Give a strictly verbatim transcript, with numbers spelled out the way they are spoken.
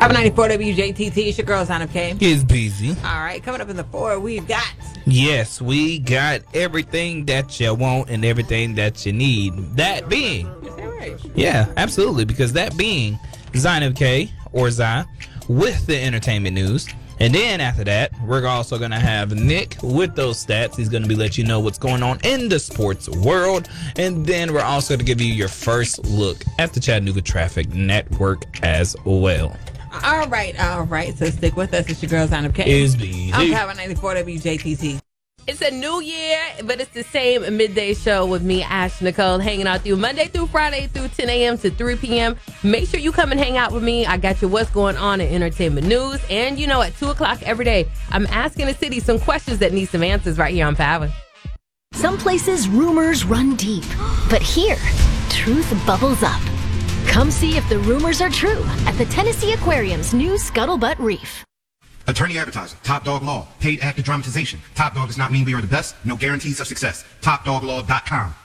Power ninety-four W J T T, it's your girl, Zana K. It's busy. All right, coming up in the four, we've got... Yes, we got everything that you want and everything that you need. That being... Is that right? Yeah, absolutely, because that being Zana K, or Zai, with the entertainment news. And then after that, we're also going to have Nick with those stats. He's going to be let you know what's going on in the sports world. And then we're also going to give you your first look at the Chattanooga Traffic Network as well. All right, all right. So stick with us. It's your girl, Zana K. Is busy. I'm Power ninety-four W J T T. It's a new year, but it's the same midday show with me, Ash Nicole, hanging out with you Monday through Friday through ten a.m. to three p.m. Make sure you come and hang out with me. I got you what's going on in entertainment news. And, you know, at two o'clock every day, I'm asking the city some questions that need some answers right here on Power. Some places rumors run deep, but here, truth bubbles up. Come see if the rumors are true at the Tennessee Aquarium's new Scuttlebutt Reef. Attorney advertising, Top Dog Law, paid actor dramatization. Top Dog does not mean we are the best, no guarantees of success. top dog law dot com.